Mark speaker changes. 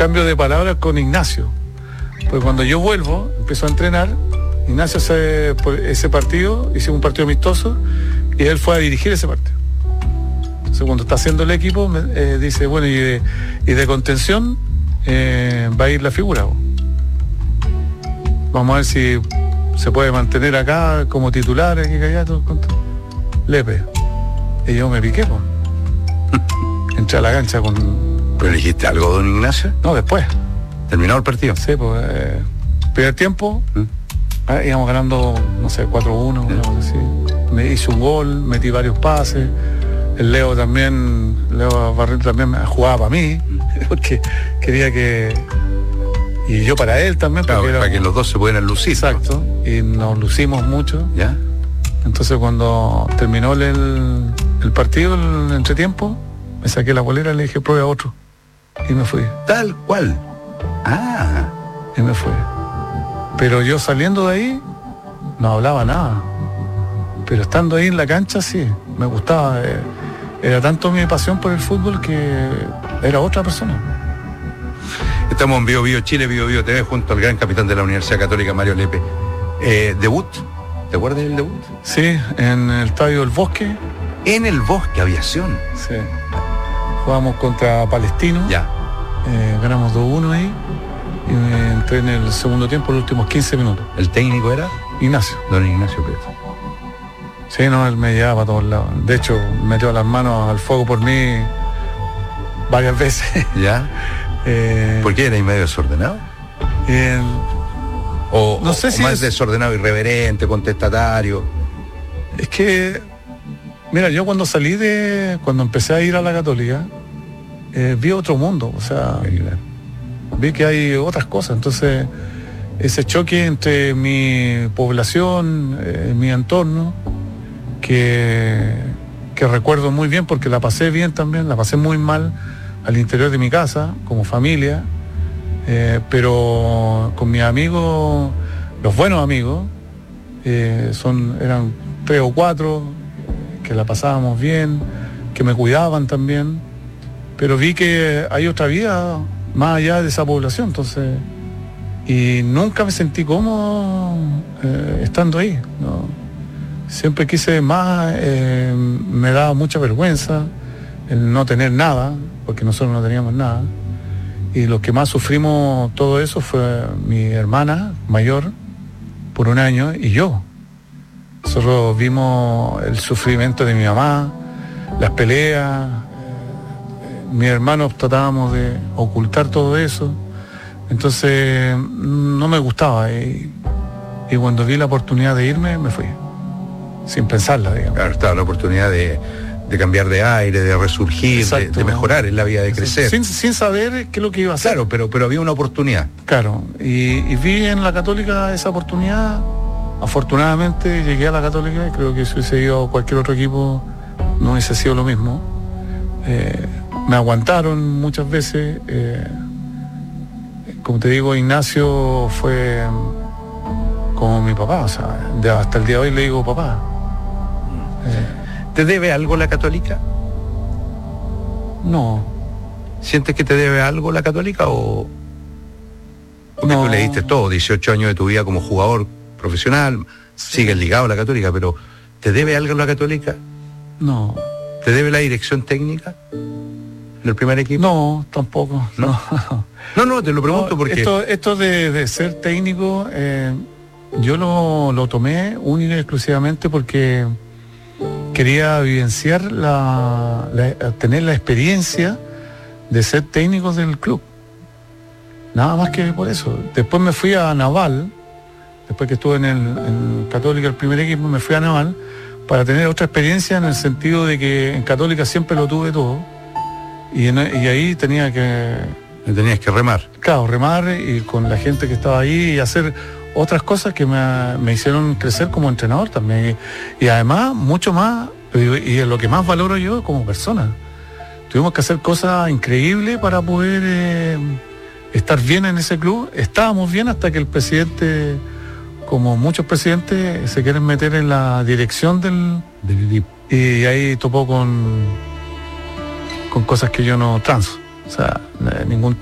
Speaker 1: cambio de palabras con Ignacio. Pues cuando yo vuelvo, empiezo a entrenar, Ignacio por ese partido, hicimos un partido amistoso, y él fue a dirigir ese partido. Entonces cuando está haciendo el equipo, dice, bueno, y de contención va a ir la figura. Vamos a ver si se puede mantener acá como titular, aquí callado, Lepe. Y yo me piqué, pues. Entré a la cancha con...
Speaker 2: ¿Pero le dijiste algo, don Ignacio?
Speaker 1: No, después.
Speaker 2: ¿Terminó el partido?
Speaker 1: Sí, pues, primer tiempo, íbamos ganando, no sé, 4-1, una cosa así. Me hice un gol, metí varios pases. El Leo Barreto también jugaba para mí, porque quería que... Y yo para él también.
Speaker 2: Claro, para que los dos se pudieran lucir.
Speaker 1: Exacto, ¿no? Y nos lucimos mucho.
Speaker 2: ¿Ya?
Speaker 1: Entonces cuando terminó el partido, el entretiempo, me saqué la polera y le dije, pruebe a otro. Y me fui.
Speaker 2: Tal cual. Ah.
Speaker 1: Y me fui. Pero yo saliendo de ahí, no hablaba nada. Pero estando ahí en la cancha, sí, me gustaba. Era tanto mi pasión por el fútbol que era otra persona.
Speaker 2: Estamos en Bio Bio Chile, Bio Bio TV, junto al gran capitán de la Universidad Católica, Mario Lepe. ¿Debut? ¿Te acuerdas del debut?
Speaker 1: Sí, en el estadio del Bosque.
Speaker 2: En el Bosque, Aviación.
Speaker 1: Sí. Jugamos contra Palestino.
Speaker 2: Ya.
Speaker 1: Ganamos 2-1 ahí. Y me entré en el segundo tiempo, los últimos 15 minutos.
Speaker 2: ¿El técnico era?
Speaker 1: Ignacio.
Speaker 2: Don Ignacio Pérez.
Speaker 1: Sí, no, él me llevaba a todos lados. De hecho, metió las manos al fuego por mí varias veces.
Speaker 2: ¿Ya? ¿Por qué erais medio desordenado?
Speaker 1: No sé si
Speaker 2: más desordenado, irreverente, contestatario.
Speaker 1: Es que, mira, yo cuando empecé a ir a la Católica, vi otro mundo, o sea, vi que hay otras cosas. Entonces, ese choque entre mi población, mi entorno, que recuerdo muy bien porque la pasé bien también, la pasé muy mal al interior de mi casa, como familia, pero con mis amigos, los buenos amigos, eran 3 o 4, que la pasábamos bien, que me cuidaban también, pero vi que hay otra vida más allá de esa población, entonces, y nunca me sentí cómodo estando ahí, ¿no? Siempre quise más, me daba mucha vergüenza el no tener nada, porque nosotros no teníamos nada. Y los que más sufrimos todo eso fue mi hermana mayor, por 1 año, y yo. Nosotros vimos el sufrimiento de mi mamá, las peleas, mis hermanos tratábamos de ocultar todo eso. Entonces no me gustaba. Y cuando vi la oportunidad de irme, me fui. Sin pensarla, digamos.
Speaker 2: Claro, estaba la oportunidad de cambiar de aire, de resurgir, de mejorar en la vida, de crecer.
Speaker 1: Sin saber qué es lo que iba a hacer.
Speaker 2: Claro, pero había una oportunidad.
Speaker 1: Claro, y vi en la Católica esa oportunidad. Afortunadamente llegué a la Católica y creo que si hubiese ido a cualquier otro equipo no hubiese sido lo mismo. Me aguantaron muchas veces. Como te digo, Ignacio fue como mi papá, o sea, hasta el día de hoy le digo papá.
Speaker 2: ¿Te debe algo la Católica?
Speaker 1: No.
Speaker 2: ¿Sientes que te debe algo la Católica o...? Porque
Speaker 1: no.
Speaker 2: Tú le diste todo, 18 años de tu vida como jugador profesional, sí. Sigues ligado a la Católica, pero ¿te debe algo la Católica?
Speaker 1: No.
Speaker 2: ¿Te debe la dirección técnica del primer equipo?
Speaker 1: No, tampoco. No,
Speaker 2: te lo pregunto porque...
Speaker 1: Esto de ser técnico, yo lo tomé única y exclusivamente porque quería vivenciar tener la experiencia de ser técnico del club. Nada más que por eso. Después me fui a Naval, después que estuve en Católica, el primer equipo, me fui a Naval para tener otra experiencia en el sentido de que en Católica siempre lo tuve todo. Y ahí tenías que remar. Claro, remar y con la gente que estaba ahí y hacer otras cosas que me hicieron crecer como entrenador también. Y además, mucho más, y es lo que más valoro yo como persona. Tuvimos que hacer cosas increíbles para poder estar bien en ese club. Estábamos bien hasta que el presidente, como muchos presidentes, se quieren meter en la dirección del equipo. Y ahí topó con cosas que yo no transo. O sea, ningún